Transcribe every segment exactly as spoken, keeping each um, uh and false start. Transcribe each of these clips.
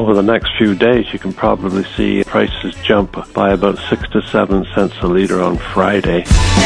over the next few days, you can probably see prices jump by about six to seven cents a litre on Friday.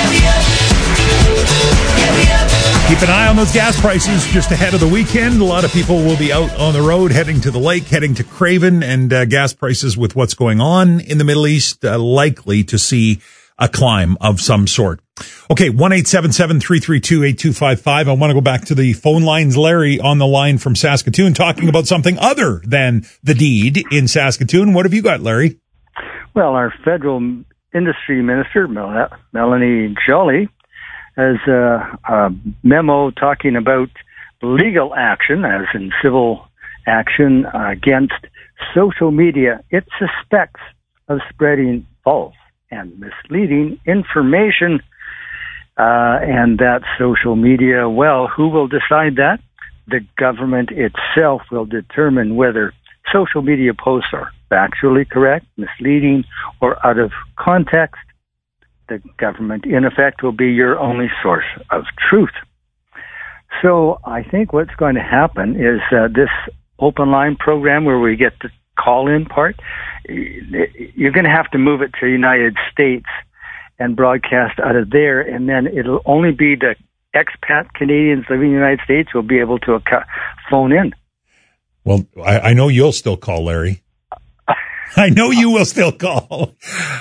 Keep an eye on those gas prices just ahead of the weekend. A lot of people will be out on the road, heading to the lake, heading to Craven, and uh, gas prices with what's going on in the Middle East, uh, likely to see a climb of some sort. Okay, one eight seven seven, three three two, eight two five five. I want to go back to the phone lines. Larry on the line from Saskatoon talking about something other than the deed in Saskatoon. What have you got, Larry? Well, our federal industry minister, Mel- Melanie Joly, has a, a memo talking about legal action, as in civil action, uh, against social media it suspects of spreading false and misleading information, uh, and that social media, well, who will decide that? The government itself will determine whether social media posts are factually correct, misleading, or out of context. The government, in effect, will be your only source of truth. So I think what's going to happen is uh, this open line program where we get the call-in part, you're going to have to move it to the United States and broadcast out of there, and then it'll only be the expat Canadians living in the United States will be able to uh, phone in. Well, I, I know you'll still call, Larry. I know you will still call.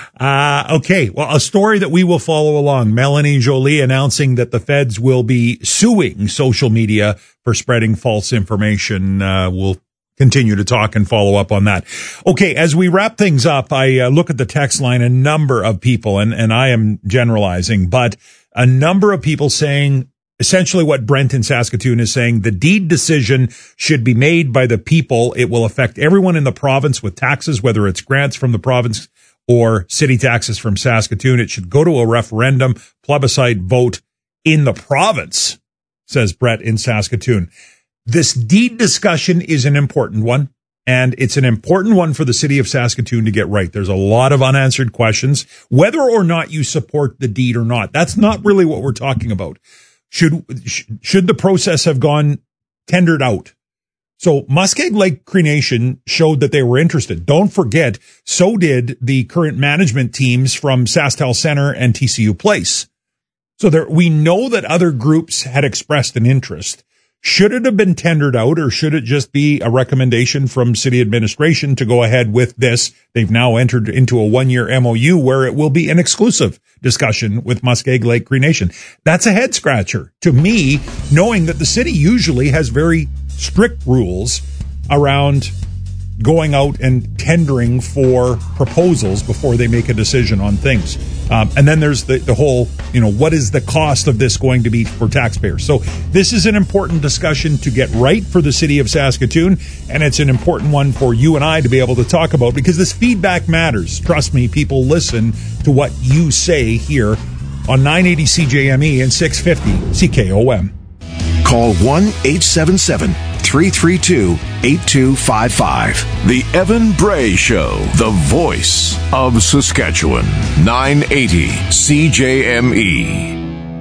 Uh, okay. Well, a story that we will follow along. Melanie Joly announcing that the feds will be suing social media for spreading false information. Uh, we'll continue to talk and follow up on that. Okay. As we wrap things up, I uh, look at the text line, a number of people, and, and I am generalizing, but a number of people saying essentially what Brent in Saskatoon is saying, the deed decision should be made by the people. It will affect everyone in the province with taxes, whether it's grants from the province or city taxes from Saskatoon. It should go to a referendum, plebiscite vote in the province, says Brett in Saskatoon. This deed discussion is an important one, and it's an important one for the city of Saskatoon to get right. There's a lot of unanswered questions, whether or not you support the deed or not. That's not really what we're talking about. Should should the process have gone tendered out? So Muskeg Lake Cree Nation showed that they were interested. Don't forget, so did the current management teams from SaskTel Center and T C U Place. So there, we know that other groups had expressed an interest. Should it have been tendered out, or should it just be a recommendation from city administration to go ahead with this? They've now entered into a one-year M O U where it will be an exclusive discussion with Muskeg Lake Cree Nation. That's a head scratcher to me, knowing that the city usually has very strict rules around going out and tendering for proposals before they make a decision on things. Um, and then there's the, the whole, you know, what is the cost of this going to be for taxpayers? So this is an important discussion to get right for the city of Saskatoon, and it's an important one for you and I to be able to talk about, because this feedback matters. Trust me, people listen to what you say here on nine eighty C J M E and six fifty C K O M. Call one eight seven seven, three three two, eight two five five. The Evan Bray Show, the voice of Saskatchewan. nine eighty C J M E.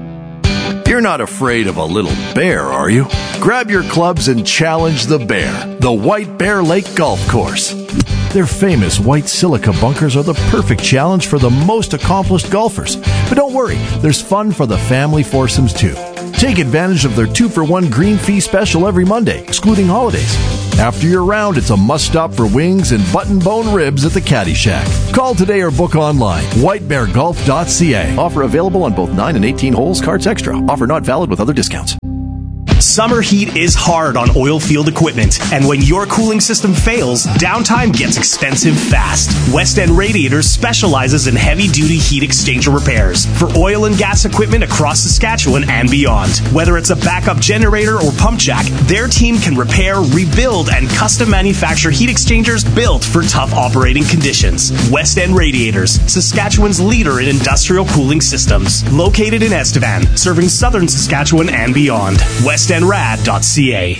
You're not afraid of a little bear, are you? Grab your clubs and challenge the bear, the White Bear Lake Golf Course. Their famous white silica bunkers are the perfect challenge for the most accomplished golfers. But don't worry, there's fun for the family foursomes too. Take advantage of their two for one green fee special every Monday, excluding holidays. After your round, it's a must-stop for wings and button-bone ribs at the Caddy Shack. Call today or book online. white bear golf dot c a. Offer available on both nine and eighteen holes, cards extra. Offer not valid with other discounts. Summer heat is hard on oil field equipment, and when your cooling system fails, downtime gets expensive fast. West End Radiators specializes in heavy-duty heat exchanger repairs for oil and gas equipment across Saskatchewan and beyond. Whether it's a backup generator or pump jack, their team can repair, rebuild, and custom manufacture heat exchangers built for tough operating conditions. West End Radiators, Saskatchewan's leader in industrial cooling systems. Located in Estevan, serving southern Saskatchewan and beyond. west end rad dot c a.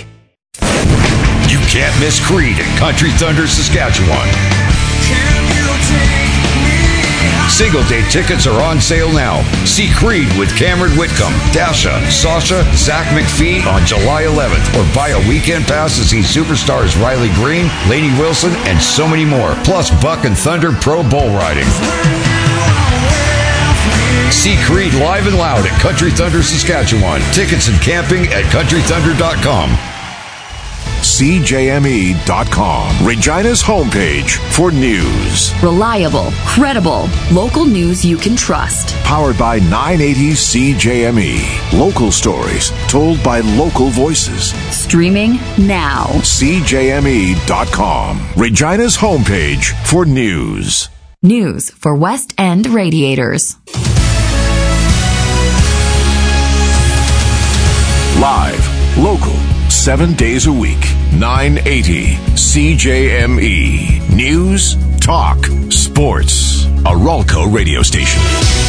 You can't miss Creed at Country Thunder, Saskatchewan. Single-day tickets are on sale now. See Creed with Cameron Whitcomb, Dasha, Sasha, Zach McPhee on July eleventh, or buy a weekend pass to see superstars Riley Green, Lainey Wilson, and so many more. Plus Buck and Thunder Pro Bull Riding. See Creed live and loud at Country Thunder, Saskatchewan. Tickets and camping at country thunder dot com. C J M E dot com, Regina's homepage for news. Reliable, credible, local news you can trust. Powered by nine eighty C J M E. Local stories told by local voices. Streaming now. C J M E dot com, Regina's homepage for news. News for West End radiators. Live, local, seven days a week. nine eighty C J M E. News, talk, sports. A Ralco radio station.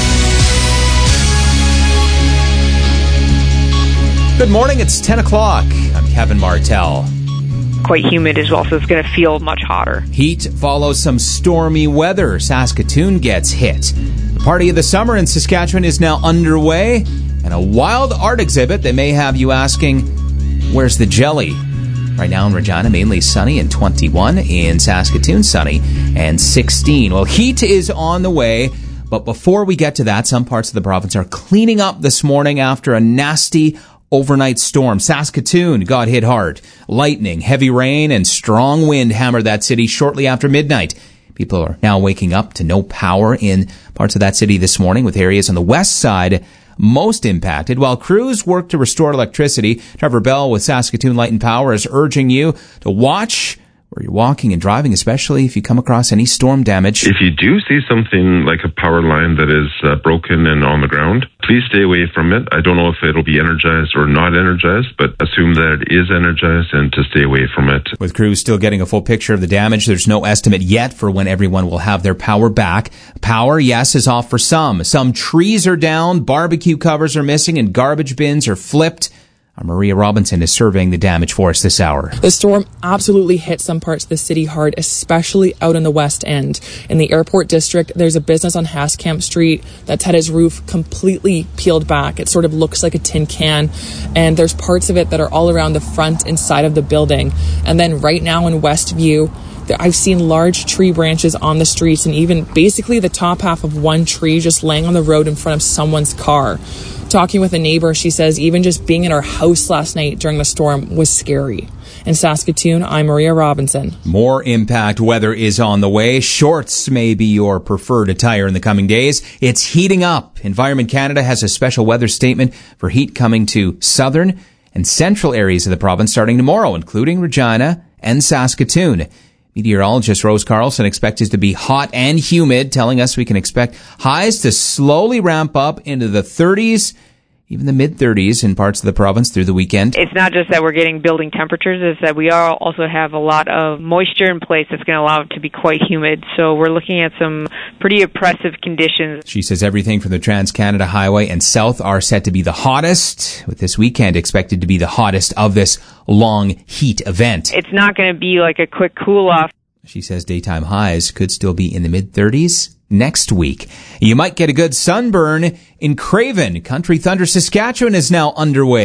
Good morning, it's ten o'clock. I'm Kevin Martell. Quite humid as well, so it's going to feel much hotter. Heat follows some stormy weather. Saskatoon gets hit. The party of the summer in Saskatchewan is now underway, and a wild art exhibit that may have you asking, where's the jelly? Right now in Regina, mainly sunny and twenty-one. In Saskatoon, sunny and sixteen. Well, heat is on the way, but before we get to that, some parts of the province are cleaning up this morning after a nasty overnight storm. Saskatoon got hit hard. Lightning, heavy rain, and strong wind hammered that city shortly after midnight. People are now waking up to no power in parts of that city this morning, with areas on the west side most impacted. While crews work to restore electricity, Trevor Bell with Saskatoon Light and Power is urging you to watch where you're walking and driving, especially if you come across any storm damage. If you do see something like a power line that is uh, broken and on the ground, please stay away from it. I don't know if it'll be energized or not energized, but assume that it is energized and to stay away from it. With crews still getting a full picture of the damage, there's no estimate yet for when everyone will have their power back. Power, yes, is off for some. Some trees are down, barbecue covers are missing, and garbage bins are flipped. Our Maria Robinson is surveying the damage for us this hour. The storm absolutely hit some parts of the city hard, especially out in the West End. In the airport district, there's a business on Haskamp Street that's had its roof completely peeled back. It sort of looks like a tin can, and there's parts of it that are all around the front and side of the building. And then right now in Westview, I've seen large tree branches on the streets, and even basically the top half of one tree just laying on the road in front of someone's car. Talking with a neighbor, she says even just being in her house last night during the storm was scary. In Saskatoon, I'm Maria Robinson. More impact weather is on the way. Shorts may be your preferred attire in the coming days. It's heating up. Environment Canada has a special weather statement for heat coming to southern and central areas of the province starting tomorrow, including Regina and Saskatoon. Meteorologist Rose Carlson expects it to be hot and humid, telling us we can expect highs to slowly ramp up into the thirties, even the mid-thirties in parts of the province through the weekend. It's not just that we're getting building temperatures, it's that we are also have a lot of moisture in place that's going to allow it to be quite humid. So we're looking at some pretty oppressive conditions. She says everything from the Trans-Canada Highway and south are set to be the hottest, with this weekend expected to be the hottest of this long heat event. It's not going to be like a quick cool-off. She says daytime highs could still be in the mid-thirties next week. You might get a good sunburn in Craven. Country Thunder Saskatchewan is now underway.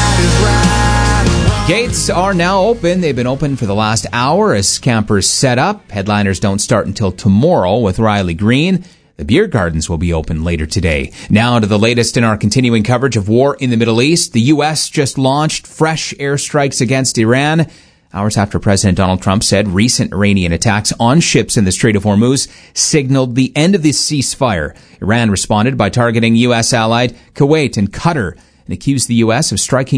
Gates are now open. They've been open for the last hour as campers set up. Headliners don't start until tomorrow with Riley Green. The beer gardens will be open later today. Now to the latest in our continuing coverage of war in the Middle East. The U S just launched fresh airstrikes against Iran, hours after President Donald Trump said recent Iranian attacks on ships in the Strait of Hormuz signaled the end of the ceasefire. Iran responded by targeting U S allied Kuwait and Qatar and accused the U S of striking